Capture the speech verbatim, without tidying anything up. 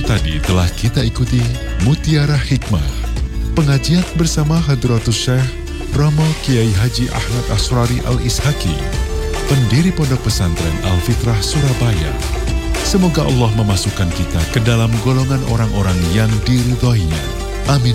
tadi telah kita ikuti Mutiara Hikmah, pengajian bersama Hadratus Syekh Romo Kiai Haji Ahmad Asrari Al-Ishaki, pendiri Pondok Pesantren Al-Fitrah Surabaya. Semoga Allah memasukkan kita ke dalam golongan orang-orang yang diridhoinya. Amin.